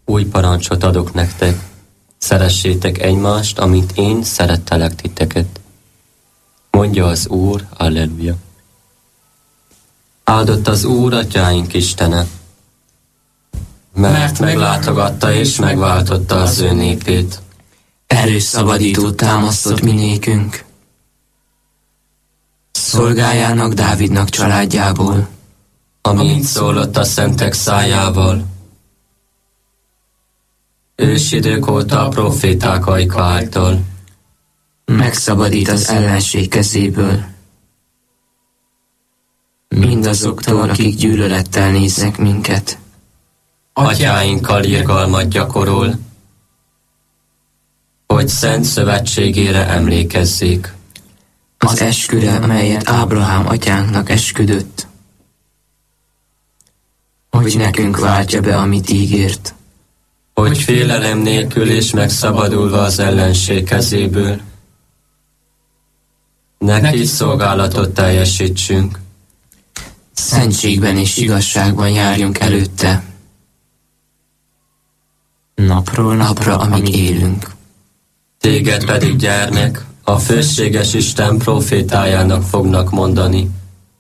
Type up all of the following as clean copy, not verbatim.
Új parancsot adok nektek, szeressétek egymást, amint én szerettelek titeket. Mondja az Úr, Alleluja. Áldott az Úr, atyáink Istene, mert meglátogatta és megváltotta az ő népét. Erős szabadítót támasztott minékünk, szolgájának Dávidnak családjából, Amint szólott a szentek szájával, ősidők óta a proféták ajka által. megszabadít az ellenség kezéből, mindazoktól, akik gyűlölettel néznek minket. Atyáinkkal irgalmat gyakorol, hogy szent szövetségére emlékezzék. Az esküre, amelyet Ábrahám atyánknak esküdött, hogy nekünk váltja be, amit ígért. Hogy félelem nélkül és megszabadulva az ellenség kezéből, neki szolgálatot teljesítsünk. Szentségben és igazságban járjunk előtte, napról napra, amíg élünk. Téged pedig, gyermek, a főséges Isten profétájának fognak mondani.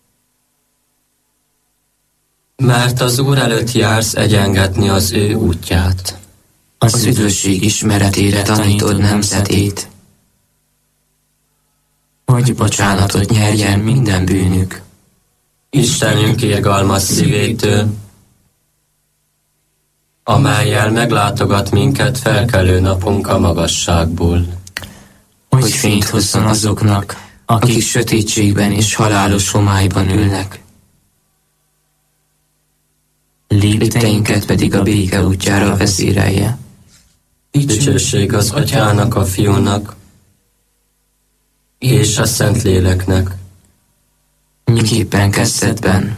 Mert az Úr előtt jársz egyengetni az ő útját. Az üdvösség ismeretére tanítod nemzetét, hogy bocsánatot nyerjen minden bűnük. Istenünk irgalmas szívétől, amellyel meglátogat minket felkelő napunk a magasságból. Hogy fényt hozzon azoknak, akik sötétségben és halálos homályban ülnek. Lépteinket pedig a béke útjára vezérelje. Dicsőség az Atyának, a Fiúnak és a Szentléleknek, miképpen kezdetben,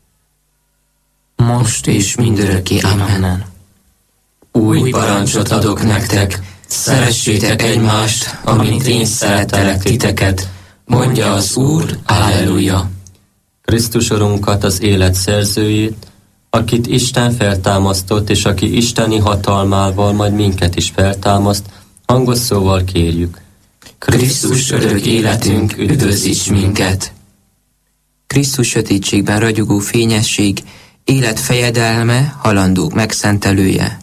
most és mindörökké. Amen. új parancsot adok nektek, szeressétek egymást, amint én szerettelek titeket, mondja az Úr, Alleluja. Krisztus Urunkat, az élet szerzőjét, akit Isten feltámasztott, és aki isteni hatalmával majd minket is feltámaszt, hangos szóval kérjük. Krisztus örök életünk, üdvözíts minket! Krisztus sötétségben ragyogó fényesség, élet fejedelme, halandók megszentelője.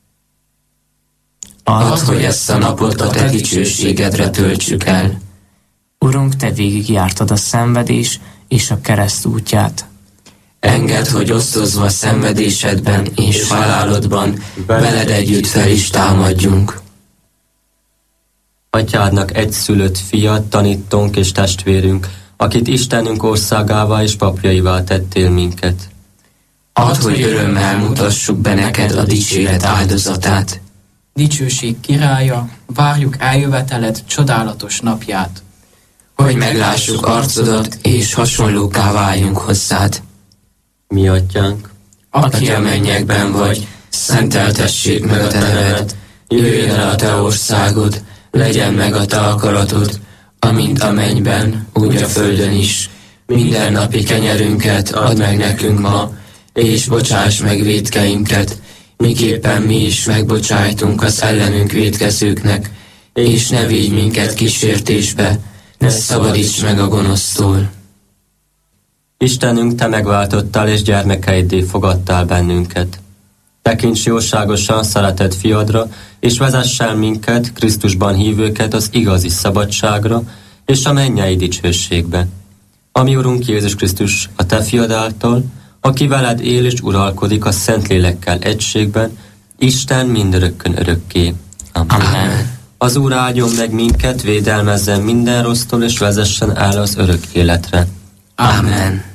Add, hogy ezt a napot a te dicsőségedre töltsük el. Urunk, te végigjártad a szenvedés és a kereszt útját. Engedd, hogy osztozva szenvedésedben és halálodban veled együtt fel is támadjunk. Atyádnak egyszülött fiat, tanítónk és testvérünk, akit Istenünk országává és papjaivá tettél minket. Add, hogy örömmel mutassuk be neked a dicséret áldozatát. Dicsőség királya, várjuk eljöveteled csodálatos napját. Hogy meglássuk arcodat és hasonlóká váljunk hozzád. Mi atyánk, Aki a mennyekben vagy, szenteltessék meg a te neved, jöjjön el a te országod, legyen meg a te akaratod, amint a mennyben, úgy a földön is. Minden napi kenyerünket add meg nekünk ma, és bocsáss meg vétkeinket, miképpen mi is megbocsájtunk az ellenünk vétkezőknek, és ne vigy minket kísértésbe, ne szabadíts meg a gonosztól. Istenünk, te megváltottál és gyermekeiddé fogadtál bennünket. Tekints jóságosan szeretett fiadra, és vezess el minket, Krisztusban hívőket az igazi szabadságra és a mennyei dicsőségbe. Ami Urunk Jézus Krisztus a te fiad által, aki veled él és uralkodik a Szentlélekkel egységben, Isten mindörökkön örökké. Amen. Amen. Az Úr áldjon meg minket, védelmezzen minden rossztól és vezessen el az örök életre. Amen.